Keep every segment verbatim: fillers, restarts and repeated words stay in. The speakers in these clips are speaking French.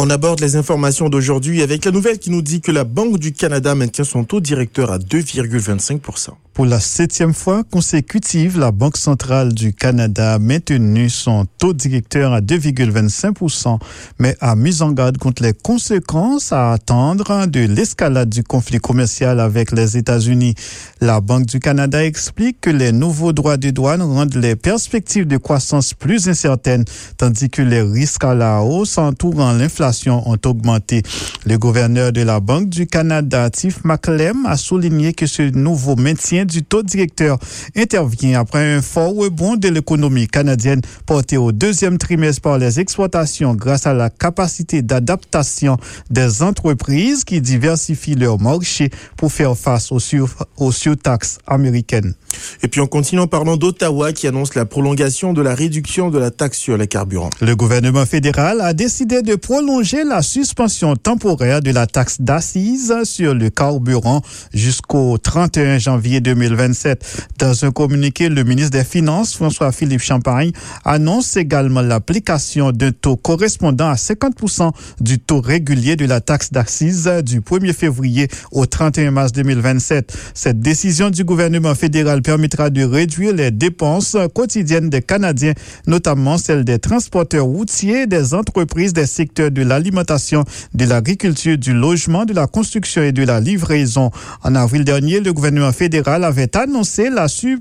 On aborde les informations d'aujourd'hui avec la nouvelle qui nous dit que la Banque du Canada maintient son taux directeur à deux virgule vingt-cinq pour cent. Pour la septième fois consécutive, la Banque centrale du Canada a maintenu son taux directeur à deux virgule vingt-cinq pour cent, mais a mis en garde contre les conséquences à attendre de l'escalade du conflit commercial avec les États-Unis. La Banque du Canada explique que les nouveaux droits de douane rendent les perspectives de croissance plus incertaines, tandis que les risques à la hausse entourant l'inflation ont augmenté. Le gouverneur de la Banque du Canada, Tiff Macklem, a souligné que ce nouveau maintien du taux directeur intervient après un fort rebond de l'économie canadienne porté au deuxième trimestre par les exportations grâce à la capacité d'adaptation des entreprises qui diversifient leur marché pour faire face aux, sur, aux surtaxes américaines. Et puis on continue en parlant d'Ottawa qui annonce la prolongation de la réduction de la taxe sur les carburants. Le gouvernement fédéral a décidé de prolonger la suspension temporaire de la taxe d'assises sur le carburant jusqu'au trente et un janvier deux mille vingt-sept. Dans un communiqué, le ministre des Finances, François-Philippe Champagne, annonce également l'application d'un taux correspondant à cinquante pour cent du taux régulier de la taxe d'assises du premier février au trente et un mars deux mille vingt-sept. Cette décision du gouvernement fédéral permettra de réduire les dépenses quotidiennes des Canadiens, notamment celles des transporteurs routiers, des entreprises des secteurs de l'alimentation, de l'agriculture, du logement, de la construction et de la livraison. En avril dernier, le gouvernement fédéral avait annoncé la su-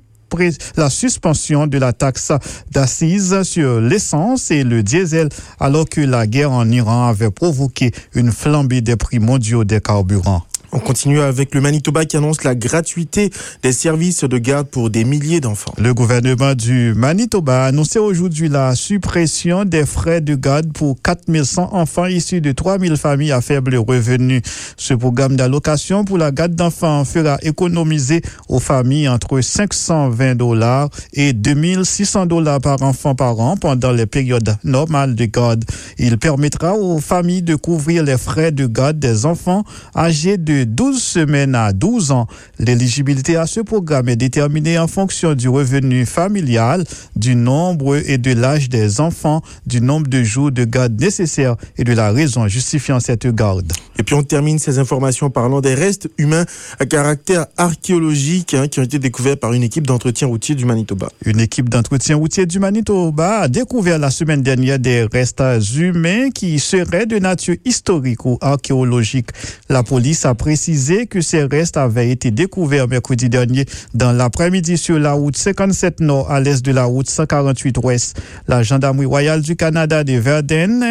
la suspension de la taxe d'assises sur l'essence et le diesel, alors que la guerre en Iran avait provoqué une flambée des prix mondiaux des carburants. On continue avec le Manitoba qui annonce la gratuité des services de garde pour des milliers d'enfants. Le gouvernement du Manitoba a annoncé aujourd'hui la suppression des frais de garde pour quatre mille cent enfants issus de trois mille familles à faible revenu. Ce programme d'allocation pour la garde d'enfants fera économiser aux familles entre cinq cent vingt dollars et deux mille six cents dollars par enfant par an pendant les périodes normales de garde. Il permettra aux familles de couvrir les frais de garde des enfants âgés de douze semaines à douze ans. L'éligibilité à ce programme est déterminée en fonction du revenu familial, du nombre et de l'âge des enfants, du nombre de jours de garde nécessaires et de la raison justifiant cette garde. Et puis on termine ces informations parlant des restes humains à caractère archéologique hein, qui ont été découverts par une équipe d'entretien routier du Manitoba. Une équipe d'entretien routier du Manitoba a découvert la semaine dernière des restes humains qui seraient de nature historique ou archéologique. La police a précisé que ces restes avaient été découverts mercredi dernier dans l'après-midi sur la route cinquante-sept Nord à l'est de la route cent quarante-huit Ouest. La gendarmerie royale du Canada de Verdun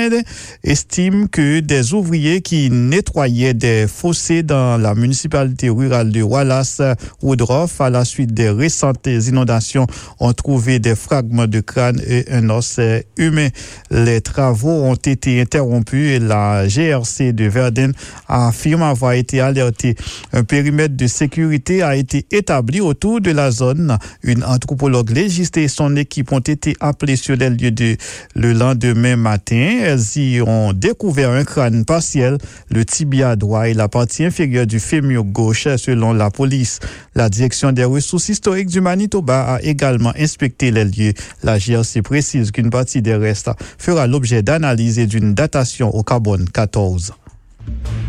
estime que des ouvriers qui nettoyaient des fossés dans la municipalité rurale de Wallace-Woodruff à la suite des récentes inondations ont trouvé des fragments de crâne et un os humain. Les travaux ont été interrompus et la G R C de Verdun affirme avoir été alerté. Un périmètre de sécurité a été établi autour de la zone. Une anthropologue légiste et son équipe ont été appelés sur les lieux de, le lendemain matin. Elles y ont découvert un crâne partiel, le tibia droit et la partie inférieure du fémur gauche, selon la police. La direction des ressources historiques du Manitoba a également inspecté les lieux. La G R C précise qu'une partie des restes fera l'objet d'analyse et d'une datation au carbone quatorze.